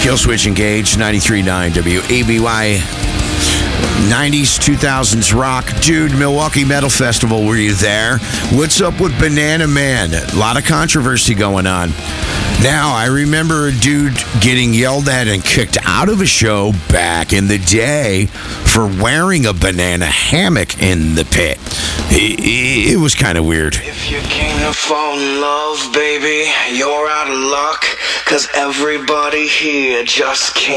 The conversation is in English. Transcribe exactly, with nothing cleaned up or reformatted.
Killswitch Engage, ninety-three point nine W A B Y. nineties, two thousands rock. Dude, Milwaukee Metal Festival, were you there? What's up with Banana Man? A lot of controversy going on. Now, I remember a dude getting yelled at and kicked out of a show back in the day for wearing a banana hammock in the pit. It, it was kind of weird. If you came to fall in love, baby, you're out of luck, 'cause everybody here just can't.